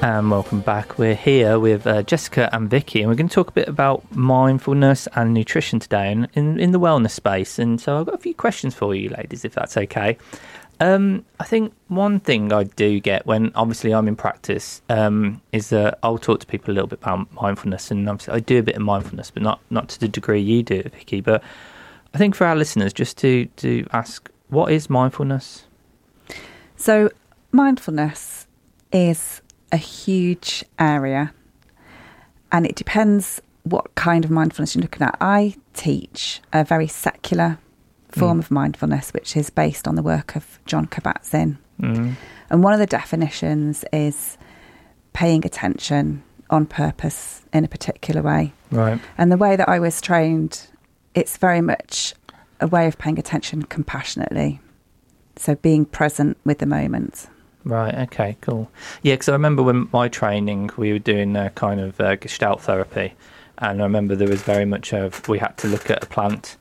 And welcome back. We're here with Jessica and Vicky, and we're going to talk a bit about mindfulness and nutrition today in the wellness space. And so I've got a few questions for you, ladies, if that's okay. I think one thing I do get when obviously I'm in practice is that I'll talk to people a little bit about mindfulness, and obviously I do a bit of mindfulness, but not to the degree you do, Vicky. But I think for our listeners, just to ask, what is mindfulness? So mindfulness is a huge area, and it depends what kind of mindfulness you're looking at. I teach a very secular form of mindfulness, which is based on the work of Jon Kabat-Zinn. And one of the definitions is paying attention on purpose in a particular way. Right. And the way that I was trained, it's very much a way of paying attention compassionately. So being present with the moment. Right, okay, cool. Yeah, because I remember when my training, we were doing kind of Gestalt therapy, and I remember there was very much we had to look at a plant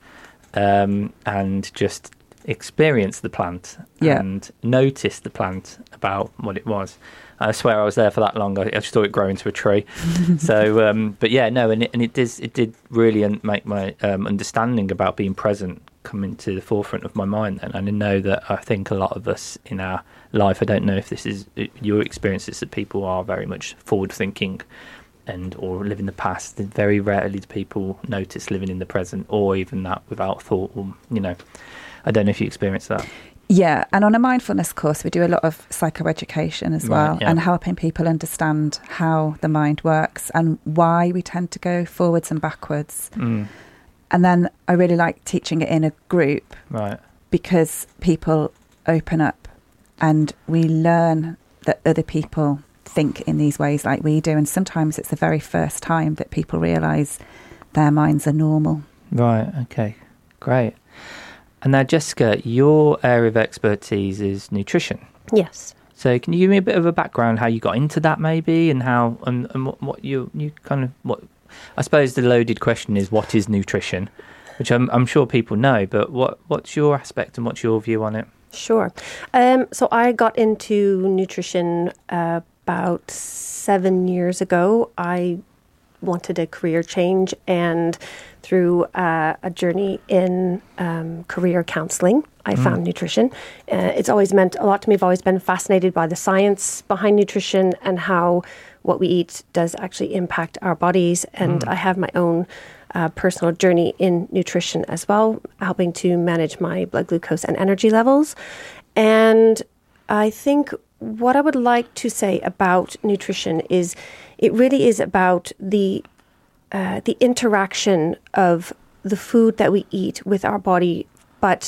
and just experience the plant and notice the plant about what it was. I swear I was there for that long. I just thought it grew into a tree. So, but yeah, no, and it did really make my understanding about being present come into the forefront of my mind then. And I know that I think a lot of us in our life, I don't know if this is your experiences, that people are very much forward thinking or live in the past. Very rarely do people notice living in the present, or even that without thought, or I don't know if you experience that. Yeah, and on a mindfulness course we do a lot of psychoeducation as well, and helping people understand how the mind works and why we tend to go forwards and backwards. And then I really like teaching it in a group, right? Because people open up and we learn that other people think in these ways like we do, and sometimes it's the very first time that people realise their minds are normal. Right, okay, great. And now, Jessica, your area of expertise is nutrition. Yes. So can you give me a bit of a background how you got into that maybe, and how and what you kind of what I suppose the loaded question is, what is nutrition? Which I'm sure people know, but what's your aspect and what's your view on it? Sure. So I got into nutrition about 7 years ago. I wanted a career change, and through a journey in career counselling, I found nutrition. It's always meant a lot to me. I've always been fascinated by the science behind nutrition and how what we eat does actually impact our bodies. And I have my own personal journey in nutrition as well, helping to manage my blood glucose and energy levels. And I think what I would like to say about nutrition is it really is about the interaction of the food that we eat with our body, but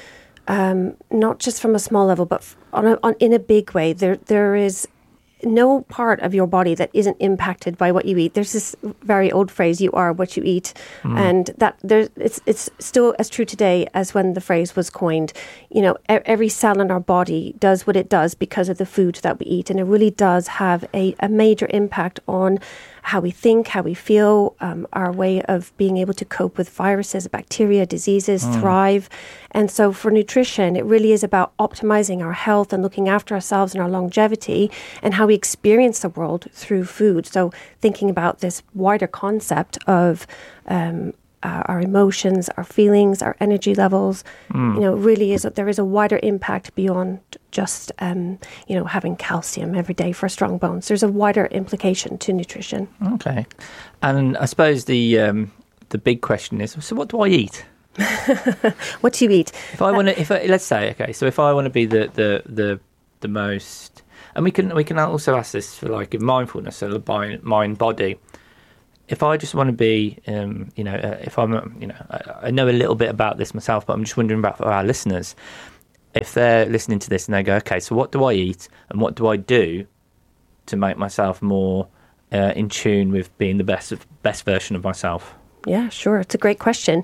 not just from a small level, but in a big way. There is no part of your body that isn't impacted by what you eat. There's this very old phrase, "You are what you eat," and that it's still as true today as when the phrase was coined. Every cell in our body does what it does because of the food that we eat, and it really does have a major impact on how we think, how we feel, our way of being able to cope with viruses, bacteria, diseases, thrive. And so for nutrition, it really is about optimizing our health and looking after ourselves and our longevity and how we experience the world through food. So thinking about this wider concept of our emotions, our feelings, our energy levels, really there is a wider impact beyond just, having calcium every day for strong bones. There's a wider implication to nutrition. Okay. And I suppose the big question is, so what do I eat? What do you eat? If I want to, let's say, okay, so if I want to be the most, and we can also ask this for like mindfulness, so mind, body. If I just want to be, if I'm, I know a little bit about this myself, but I'm just wondering about for our listeners, if they're listening to this and they go, okay, so what do I eat and what do I do to make myself more in tune with being the best version of myself? Yeah, sure. It's a great question.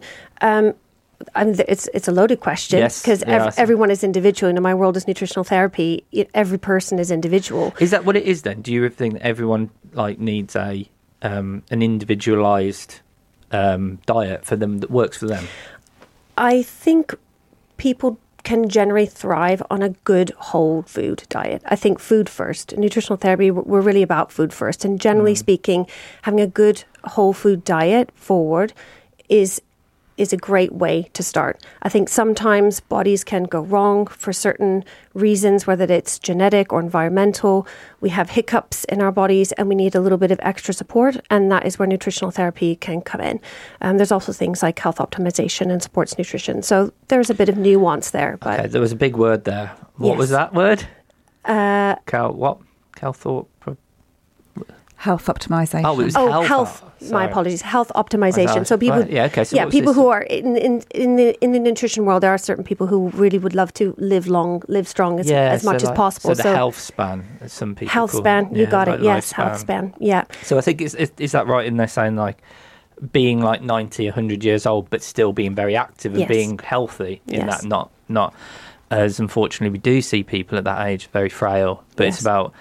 It's a loaded question because everyone is individual. In my world is nutritional therapy. Every person is individual. Is that what it is then? Do you think that everyone needs an individualized diet for them that works for them? I think people can generally thrive on a good whole food diet. I think food first. Nutritional therapy, we're really about food first. And generally speaking, having a good whole food diet forward is a great way to start. I think sometimes bodies can go wrong for certain reasons, whether it's genetic or environmental. We have hiccups in our bodies and we need a little bit of extra support, and that is where nutritional therapy can come in. There's also things like health optimization and sports nutrition. So there's a bit of nuance there. But okay, there was a big word there. What was that word? Health optimization. Oh, it was health. My apologies. Health optimization. So people, So people who are in the nutrition world, there are certain people who really would love to live long, live strong as much as possible. So the health span, as some people health span. You got it. Yes, health span. Yeah. So I think is that right in there saying like being like 90, 100 years old, but still being very active and being healthy in that, not as unfortunately we do see people at that age very frail, but it's about.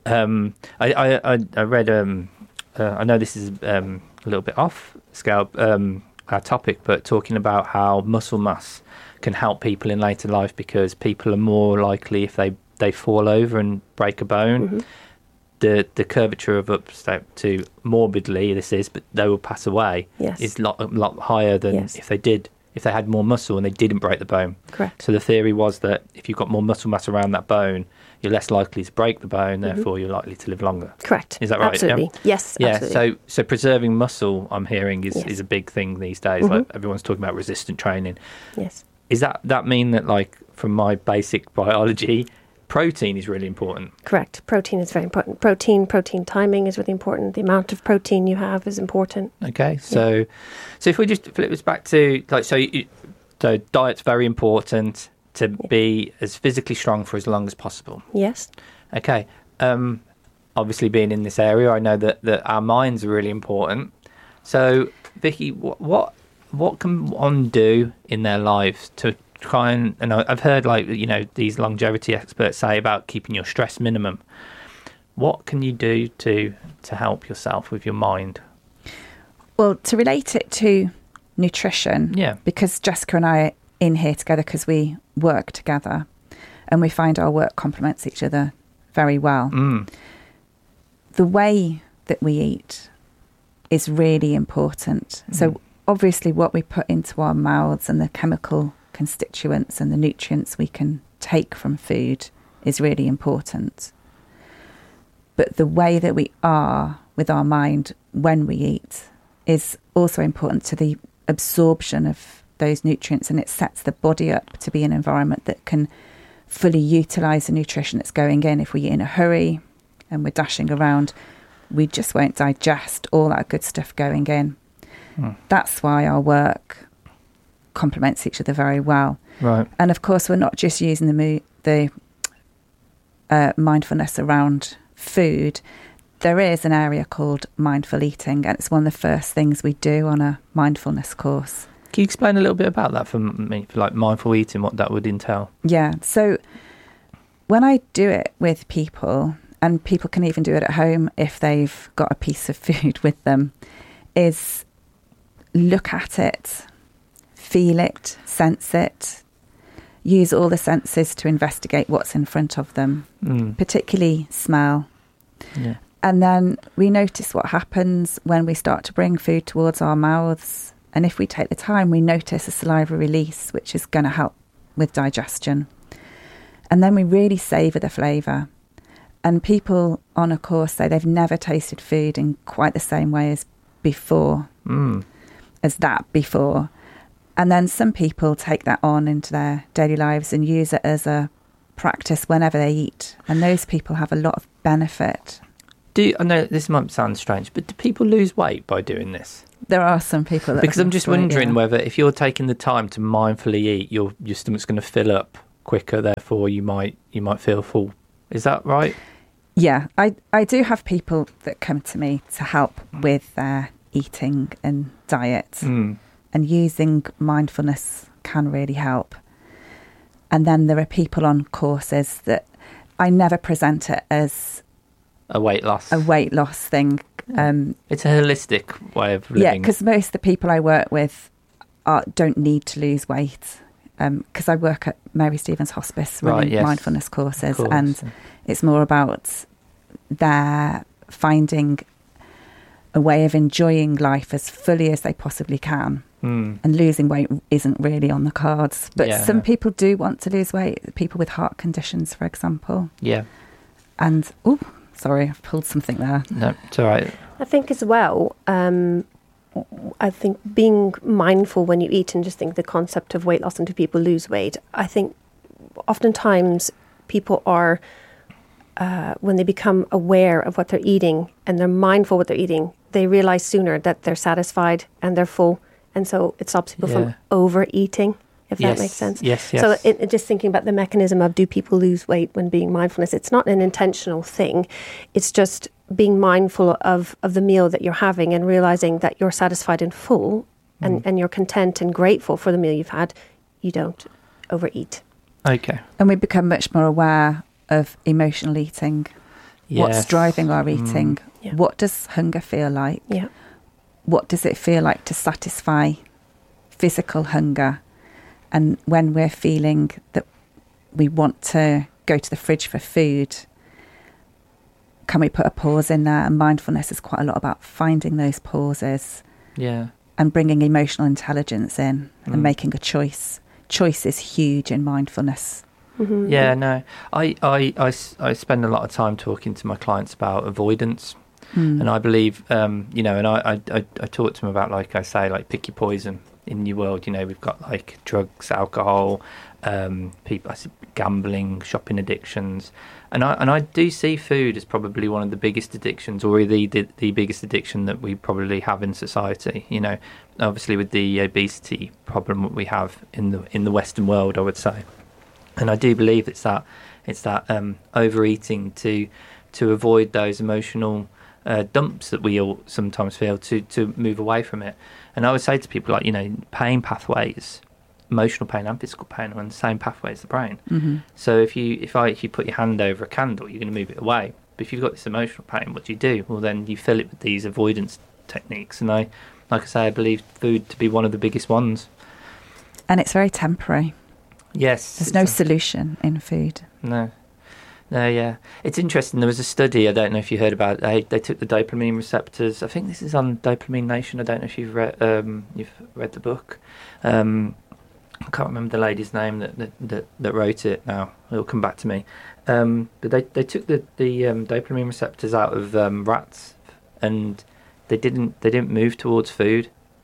I read. I know this is a little bit off scale our topic, but talking about how muscle mass can help people in later life because people are more likely if they fall over and break a bone. The curvature of up to morbidly but they will pass away is a lot higher than if they had more muscle and they didn't break the bone. Correct. So the theory was that if you've got more muscle mass around that bone, you're less likely to break the bone, therefore you're likely to live longer. Correct. Is that right? Absolutely. Yeah? Yes, absolutely. Yeah, so preserving muscle, I'm hearing, is a big thing these days. Like everyone's talking about resistant training. Yes. Is that mean that, like, from my basic biology, protein is really important? Correct. Protein is very important. Protein timing is really important. The amount of protein you have is important. Okay, so if we just flip this back to, like, so diet's very important to be as physically strong for as long as possible. Yes. Okay. Obviously, being in this area, I know that our minds are really important. So, Vicky, what can one do in their lives to try and I've heard, like, these longevity experts say about keeping your stress minimum. What can you do to help yourself with your mind? Well, to relate it to nutrition, because Jessica and I are in here together because we work together and we find our work complements each other very well. The way that we eat is really important. So obviously what we put into our mouths and the chemical constituents and the nutrients we can take from food is really important. But the way that we are with our mind when we eat is also important to the absorption of those nutrients, and it sets the body up to be an environment that can fully utilise the nutrition that's going in. If we're in a hurry and we're dashing around, we just won't digest all that good stuff going in. That's why our work complements each other very well. Right. And of course, we're not just using the mindfulness around food. There is an area called mindful eating, and it's one of the first things we do on a mindfulness course. Can you explain a little bit about that for me, for like mindful eating, what that would entail? Yeah. So when I do it with people, and people can even do it at home if they've got a piece of food with them, is look at it, feel it, sense it, use all the senses to investigate what's in front of them, particularly smell. Yeah. And then we notice what happens when we start to bring food towards our mouths. And if we take the time, we notice a saliva release, which is going to help with digestion. And then we really savour the flavour. And people on a course say they've never tasted food in quite the same way as before, as that before. And then some people take that on into their daily lives and use it as a practice whenever they eat. And those people have a lot of benefit. I know this might sound strange, but do people lose weight by doing this? There are some people that... Because I'm just wondering whether if you're taking the time to mindfully eat, your stomach's going to fill up quicker, therefore you might feel full. Is that right? Yeah, I do have people that come to me to help with their eating and diet. And using mindfulness can really help. And then there are people on courses that I never present it as a weight loss thing. It's a holistic way of living. Yeah, because most of the people I work with don't need to lose weight. because I work at Mary Stevens Hospice running Right, yes. mindfulness courses, Of course. and it's more about their finding a way of enjoying life as fully as they possibly can. And losing weight isn't really on the cards. But Yeah, some no. people do want to lose weight, people with heart conditions, for example. Yeah. And, oh, sorry, I've pulled something there. No, it's all right. I think as well, I think being mindful when you eat, and just think the concept of weight loss and do people lose weight, I think oftentimes people are, when they become aware of what they're eating and they're mindful what they're eating, they realize sooner that they're satisfied and they're full. And so it stops people from Yeah. overeating, if that Yes, makes sense. yes, So yes. just thinking about the mechanism of do people lose weight when being mindfulness, it's not an intentional thing. It's just being mindful of the meal that you're having and realizing that you're satisfied and full and you're content and grateful for the meal you've had. You don't overeat. Okay. And we become much more aware of emotional eating. What's Yes. driving our eating? Yeah. What does hunger feel like? Yeah. What does it feel like to satisfy physical hunger? And when we're feeling that we want to go to the fridge for food, can we put a pause in there? And mindfulness is quite a lot about finding those pauses Yeah. and bringing emotional intelligence in and making a choice. Choice is huge in mindfulness. Yeah, no. I spend a lot of time talking to my clients about avoidance. And I believe, you know, and I talk to them about, like I say, like pick your poison in your world. You know, we've got like drugs, alcohol, people, gambling, shopping addictions. And I do see food as probably one of the biggest addictions, or the biggest addiction that we probably have in society. You know, obviously with the obesity problem that we have in the Western world, I would say. And I do believe it's that overeating to avoid those emotional dumps that we all sometimes feel, to move away from it. And I would say to people, like, you know, pain pathways, emotional pain and physical pain, are on the same pathway as the brain. So if you put your hand over a candle, you're going to move it away. But if you've got this emotional pain, what do? Well, then you fill it with these avoidance techniques. And like I say, I believe food to be one of the biggest ones. And it's very temporary. Yes. There's no solution in food. No, yeah. It's interesting. There was a study, I don't know if you heard about it. They took the dopamine receptors. I think this is on Dopamine Nation. I don't know if you've read the book. I can't remember the lady's name that wrote it now. It'll come back to me. But they took the dopamine receptors out of rats, and they didn't move towards food.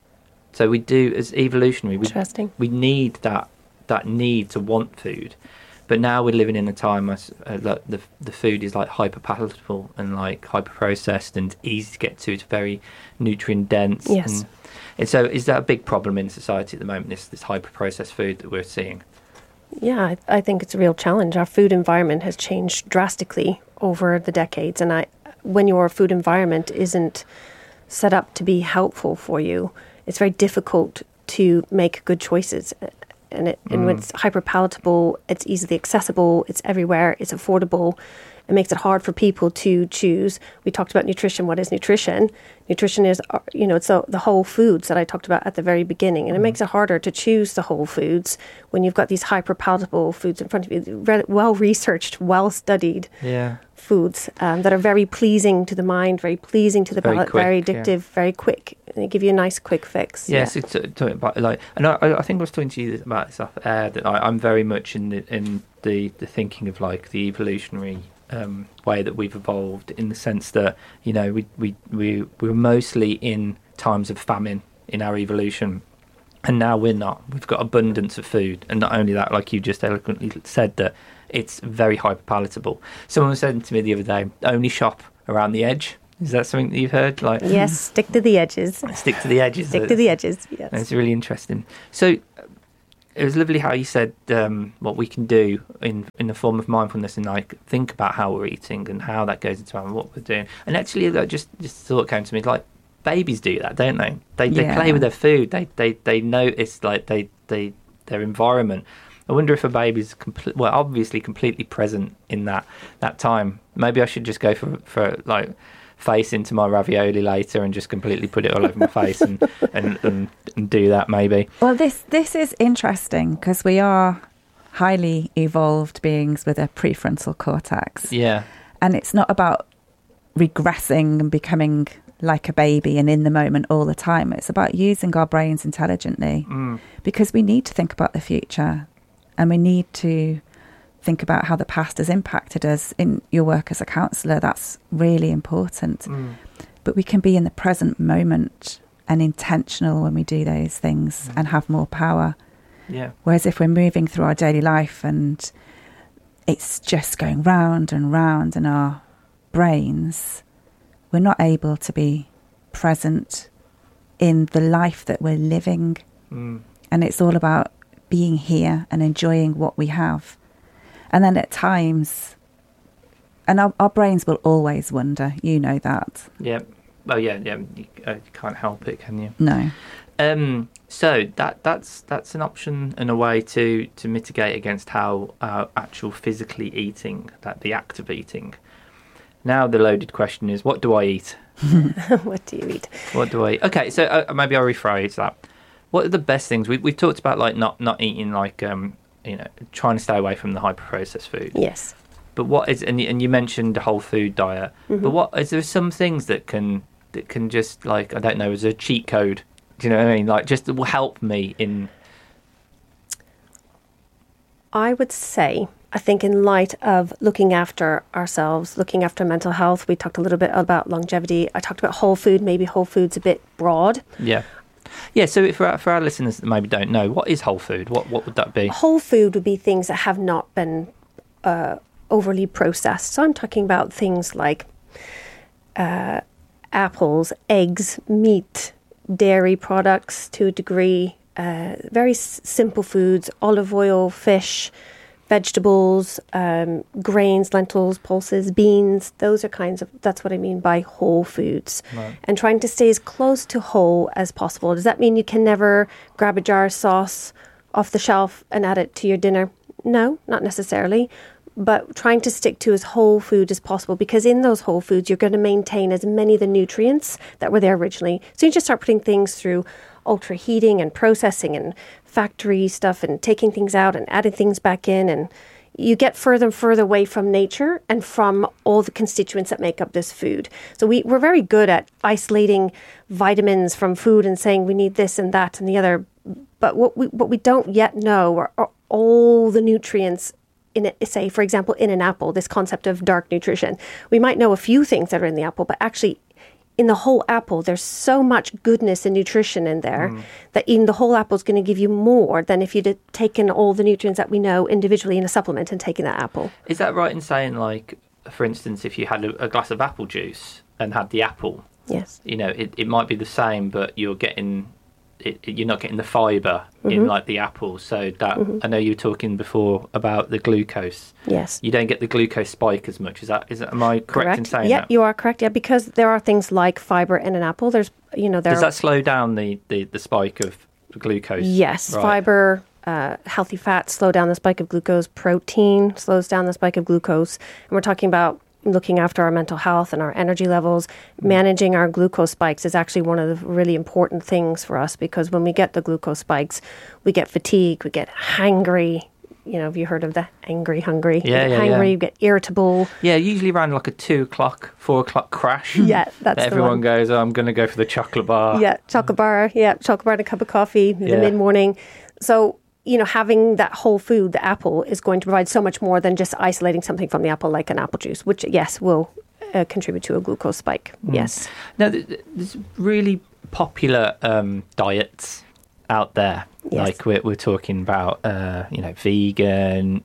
So we do, as evolutionary, Interesting. we need that need to want food. But now we're living in a time where the food is like hyper palatable and like hyper processed and easy to get to. It's very nutrient dense. Yes. And so is that a big problem in society at the moment, this hyper processed food that we're seeing? Yeah, I think it's a real challenge. Our food environment has changed drastically over the decades. And when your food environment isn't set up to be helpful for you, it's very difficult to make good choices. And when it's hyper palatable, it's easily accessible, it's everywhere, it's affordable. It makes it hard for people to choose. We talked about nutrition. What is nutrition? Nutrition is, it's the whole foods that I talked about at the very beginning. And it makes it harder to choose the whole foods when you've got these hyper palatable foods in front of you, well researched, well studied foods that are very pleasing to the mind, very pleasing to the palate, very addictive, very quick. And they give you a nice quick fix. Yes, it's talking about, like, and I think I was talking to you about this off air, that I'm very much in the thinking of like the evolutionary way that we've evolved, in the sense that, you know, we were mostly in times of famine in our evolution, and now we're not. We've got abundance of food, and not only that, like you just eloquently said, that it's very hyper palatable. Someone was saying to me the other day, only shop around the edge. Is that something that you've heard? Like, yes, stick to the edges. Stick to the edges. Stick to the edges. Yes, it's really interesting. So it was lovely how you said what we can do in the form of mindfulness, and like think about how we're eating and how that goes into what we're doing. And actually, like, just thought came to me, like, babies do that, don't they? They play with their food. They notice, like, their environment. I wonder if a baby's obviously completely present in that time. Maybe I should just go for face into my ravioli later and just completely put it all over my face and do that maybe. Well, this is interesting because we are highly evolved beings with a prefrontal cortex. Yeah. And it's not about regressing and becoming like a baby and in the moment all the time. It's about using our brains intelligently because we need to think about the future and we need to think about how the past has impacted us. In your work as a counsellor, that's really important. But we can be in the present moment and intentional when we do those things and have more power. Yeah. Whereas if we're moving through our daily life and it's just going round and round in our brains, we're not able to be present in the life that we're living. And it's all about being here and enjoying what we have. And then at times, and our brains will always wonder, you know that. Yeah. Oh yeah. You can't help it, can you? No. So that's an option and a way to mitigate against how actual physically eating, that the act of eating. Now the loaded question is, what do I eat? What do you eat? What do I eat? Okay, so maybe I'll rephrase that. What are the best things? We've talked about like not eating like trying to stay away from the hyper processed food. Yes. But what is and you mentioned the whole food diet. But what is there some things that can just like, I don't know, as a cheat code? Do you know what I mean? Like just will help me in. I would say, I think in light of looking after ourselves, looking after mental health, we talked a little bit about longevity. I talked about whole food, maybe whole food's a bit broad. Yeah. Yeah, so for our listeners that maybe don't know, what is whole food? What would that be? Whole food would be things that have not been overly processed. So I'm talking about things like apples, eggs, meat, dairy products to a degree, very simple foods, olive oil, fish, vegetables, grains, lentils, pulses, beans. Those are that's what I mean by whole foods. Right. And trying to stay as close to whole as possible. Does that mean you can never grab a jar of sauce off the shelf and add it to your dinner? No, not necessarily. But trying to stick to as whole food as possible, because in those whole foods, you're going to maintain as many of the nutrients that were there originally. So you just start putting things through ultra heating and processing and factory stuff and taking things out and adding things back in. And you get further and further away from nature and from all the constituents that make up this food. So we're very good at isolating vitamins from food and saying we need this and that and the other. But what we don't yet know are all the nutrients in it, say, for example, in an apple, this concept of dark nutrition. We might know a few things that are in the apple, but actually in the whole apple, there's so much goodness and nutrition in there that even the whole apple is going to give you more than if you'd have taken all the nutrients that we know individually in a supplement and taken that apple. Is that right in saying, like, for instance, if you had a glass of apple juice and had the apple, yes, it might be the same, but you're not getting the fibre in like the apple. So that I know you were talking before about the glucose. Yes. You don't get the glucose spike as much. Am I correct in saying that? that? Yeah, you are correct. Yeah, because there are things like fibre in an apple. Does that slow down the spike of glucose? Yes, right. Fibre, healthy fats slow down the spike of glucose. Protein slows down the spike of glucose. And we're talking about looking after our mental health and our energy levels. Managing our glucose spikes is actually one of the really important things for us, because when we get the glucose spikes, we get fatigue, we get hangry. Have you heard of the angry, hungry? Yeah, you get hangry, you get irritable. Yeah, usually around like a 2 o'clock, 4 o'clock crash. Yeah, that's the everyone one. goes, I'm going to go for the chocolate bar. Yeah, chocolate bar. Yeah, chocolate bar and a cup of coffee in the mid-morning. So, having that whole food, the apple, is going to provide so much more than just isolating something from the apple, like an apple juice, which, yes, will contribute to a glucose spike. Yes. Now, there's really popular diets out there. Yes. Like we're talking about, vegan,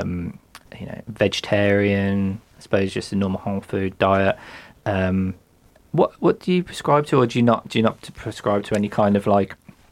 vegetarian, I suppose just a normal whole food diet. What do you prescribe to, or do you not prescribe to any kind of like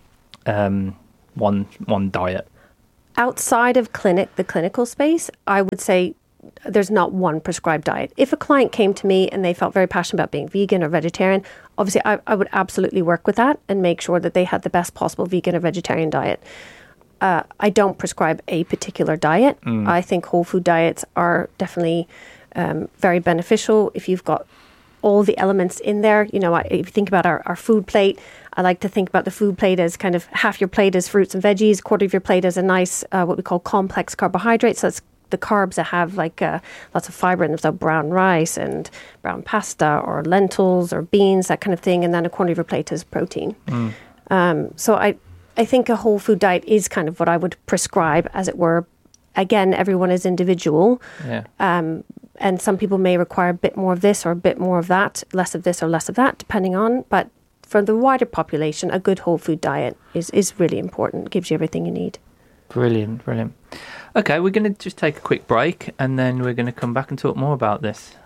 one diet? Outside of the clinical space, I would say there's not one prescribed diet. If a client came to me and they felt very passionate about being vegan or vegetarian, obviously I would absolutely work with that and make sure that they had the best possible vegan or vegetarian diet. I don't prescribe a particular diet. I think whole food diets are definitely very beneficial if you've got all the elements in there. You know, if you think about our food plate, I like to think about the food plate as kind of half your plate is fruits and veggies, quarter of your plate is a nice, what we call complex carbohydrates. So that's the carbs that have like lots of fiber in them, so brown rice and brown pasta or lentils or beans, that kind of thing. And then a quarter of your plate is protein. So I think a whole food diet is kind of what I would prescribe, as it were. Again, everyone is individual. Yeah. And some people may require a bit more of this or a bit more of that, less of this or less of that, depending on. But for the wider population, a good whole food diet is really important. It gives you everything you need. Brilliant. Okay, we're going to just take a quick break and then we're going to come back and talk more about this.